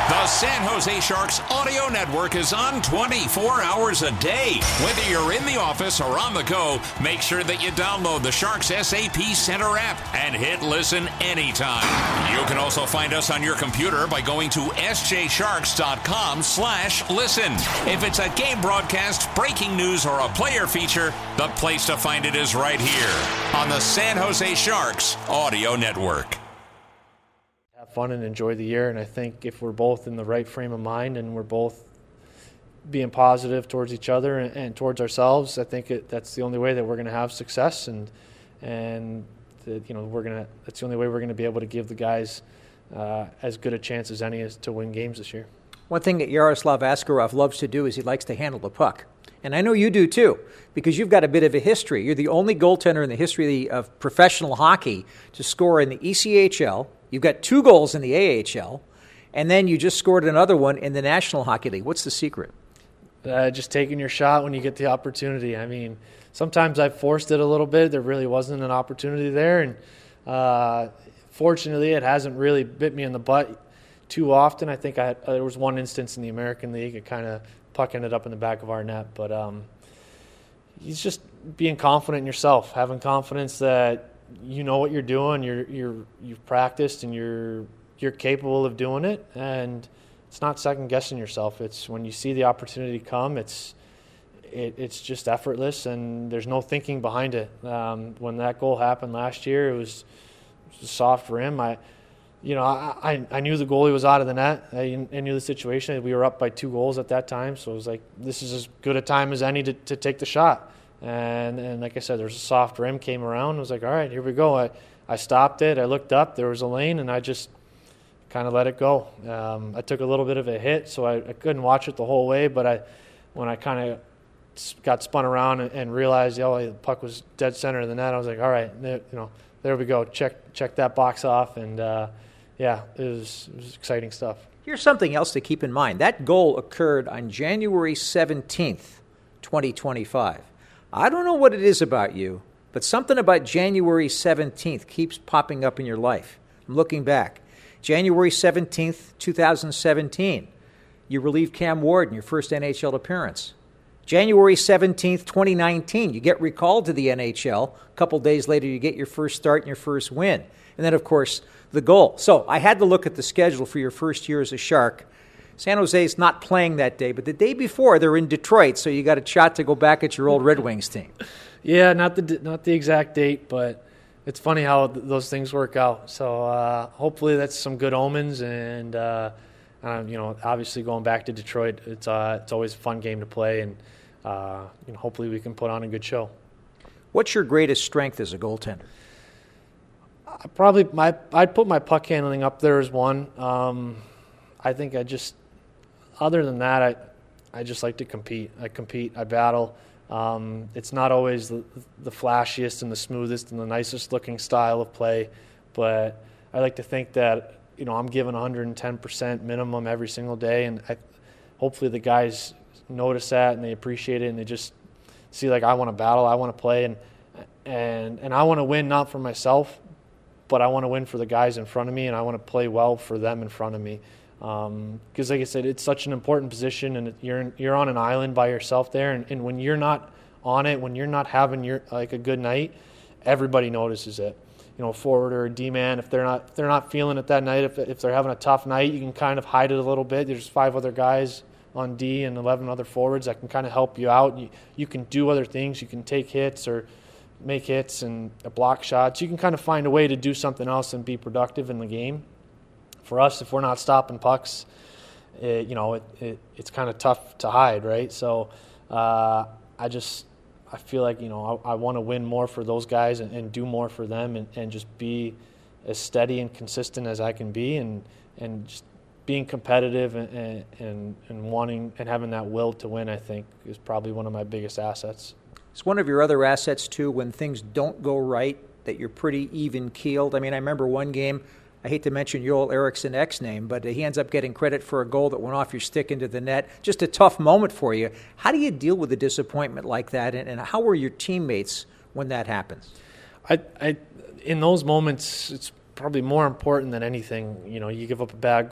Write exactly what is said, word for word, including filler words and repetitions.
The San Jose Sharks Audio Network is on twenty-four hours a day. Whether you're in the office or on the go, make sure that you download the Sharks S A P Center app and hit listen anytime. You can also find us on your computer by going to s j sharks dot com slash listen. If it's a game broadcast, breaking news, or a player feature, the place to find it is right here on the San Jose Sharks Audio Network. Fun and enjoy the year, and I think if we're both in the right frame of mind and we're both being positive towards each other and, and towards ourselves, I think it, that's the only way that we're going to have success, and and the, you know we're gonna that's the only way we're going to be able to give the guys uh, as good a chance as any as to win games this year. One thing that Yaroslav Askarov loves to do is he likes to handle the puck. And I know you do too, because you've got a bit of a history. You're the only goaltender in the history of professional hockey to score in the E C H L. You've got two goals in the A H L, and then you just scored another one in the National Hockey League. What's the secret? Uh, just taking your shot when you get the opportunity. I mean, sometimes I forced it a little bit. There really wasn't an opportunity there, and uh, fortunately it hasn't really bit me in the butt too often. I think I had, uh, there was one instance in the American League. It kind of puck ended up in the back of our net, but um, it's just being confident in yourself, having confidence that you know what you're doing, you're you're you've practiced, and you're you're capable of doing it, and it's not second guessing yourself. It's when you see the opportunity come, it's it, it's just effortless, and there's no thinking behind it. Um, when that goal happened last year, it was, it was a soft rim. I, you know, I, I I knew the goalie was out of the net. I, I knew the situation. We were up by two goals at that time, so it was like this is as good a time as any to, to take the shot. And and like I said, there was a soft rim came around. I was like, all right, here we go. I, I stopped it. I looked up. There was a lane, and I just kind of let it go. Um, I took a little bit of a hit, so I, I couldn't watch it the whole way. But I, when I kind of got spun around and, and realized, oh, the puck was dead center of the net, I was like, all right, there, you know, there we go. Check check that box off, and uh, yeah, it was it was exciting stuff. Here's something else to keep in mind. That goal occurred on January seventeenth, twenty twenty-five. I don't know what it is about you, but something about January seventeenth keeps popping up in your life. I'm looking back. January seventeenth, twenty seventeen, you relieved Cam Ward in your first N H L appearance. January seventeenth, twenty nineteen, you get recalled to the N H L. A couple days later, you get your first start and your first win. And then, of course, the goal. So I had to look at the schedule for your first year as a Shark. San Jose's not playing that day, but the day before they're in Detroit, so you got a shot to go back at your old Red Wings team. Yeah, not the not the exact date, but it's funny how th- those things work out. So uh, hopefully that's some good omens, and uh, um, you know, obviously going back to Detroit, it's uh, it's always a fun game to play, and uh, you know, hopefully we can put on a good show. What's your greatest strength as a goaltender? I probably my I'd put my puck handling up there as one. Um, I think I just. Other than that, I I just like to compete. I compete. I battle. Um, it's not always the, the flashiest and the smoothest and the nicest looking style of play, but I like to think that you know I'm giving one hundred ten percent minimum every single day, and I, hopefully the guys notice that and they appreciate it, and they just see like I want to battle, I want to play, and and and I want to win not for myself, but I want to win for the guys in front of me, and I want to play well for them in front of me. Because, um, like I said, it's such an important position, and you're in, you're on an island by yourself there, and, and when you're not on it, when you're not having your like a good night, everybody notices it. You know, forward or a D-man, if they're not if they're not feeling it that night, if if they're having a tough night, you can kind of hide it a little bit. There's five other guys on D and eleven other forwards that can kind of help you out. You you can do other things. You can take hits or make hits and block shots. You can kind of find a way to do something else and be productive in the game. For us, if we're not stopping pucks, it, you know, it, it it's kind of tough to hide, right? So uh, I just I feel like, you know, I, I want to win more for those guys and, and do more for them, and, and just be as steady and consistent as I can be, and and just being competitive and, and, and wanting and having that will to win, I think, is probably one of my biggest assets. It's one of your other assets, too, when things don't go right, that you're pretty even-keeled. I mean, I remember one game, I hate to mention Joel Eriksson X name, but he ends up getting credit for a goal that went off your stick into the net. Just a tough moment for you. How do you deal with a disappointment like that, and, and how were your teammates when that happens? I, I, in those moments, it's probably more important than anything. You know, you give up a bad